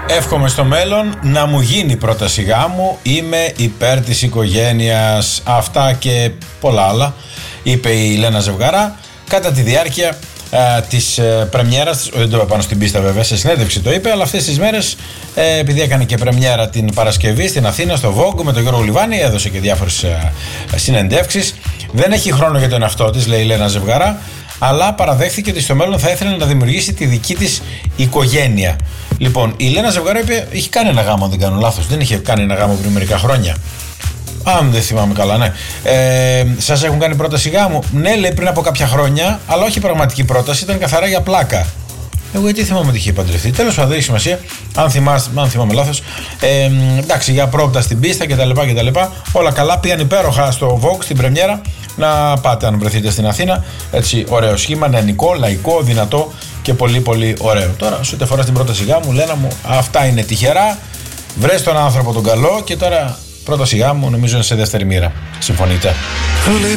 Εύχομαι στο μέλλον να μου γίνει πρόταση γάμου. Είμαι υπέρ της οικογένειας. Αυτά και πολλά άλλα είπε η Λένα Ζευγαρά κατά τη διάρκεια της πρεμιέρας. Δεν το είπα πάνω στην πίστα βέβαια, σε συνέντευξη το είπε, αλλά αυτές τις μέρες επειδή έκανε και πρεμιέρα την Παρασκευή στην Αθήνα στο Vogue με τον Γιώργο Λιβάνη, έδωσε και διάφορες συνεντεύξεις. Δεν έχει χρόνο για τον εαυτό της, λέει η Λένα Ζευγαρά, αλλά παραδέχθηκε ότι στο μέλλον θα ήθελε να δημιουργήσει τη δική της οικογένεια. Λοιπόν, η Λένα Ζευγαρά είπε, είχε κάνει ένα γάμο, αν δεν κάνω λάθος. Δεν είχε κάνει ένα γάμο πριν μερικά χρόνια. Αν δεν θυμάμαι καλά, ναι. Σας έχουν κάνει πρόταση γάμου? Ναι, λέει, πριν από κάποια χρόνια, αλλά όχι πραγματική πρόταση, ήταν καθαρά για πλάκα. Εγώ γιατί θυμάμαι ότι είχε παντρευτεί. Τέλος πάντων, δεν έχει σημασία. Αν θυμάμαι λάθος. Εντάξει, για πρόπτα στην πίστα κτλ. Όλα καλά. Πήγαν υπέροχα στο Vogue στην πρεμιέρα. Να πάτε αν βρεθείτε στην Αθήνα. Έτσι, ωραίο σχήμα, νεανικό, λαϊκό, δυνατό και πολύ πολύ ωραίο. Τώρα, σε ό,τι αφορά στην πρόταση γάμου, Λένα μου, αυτά είναι τυχερά. Βρες τον άνθρωπο τον καλό και τώρα πρόταση γάμου νομίζω είναι σε δεύτερη μοίρα. Συμφωνείτε?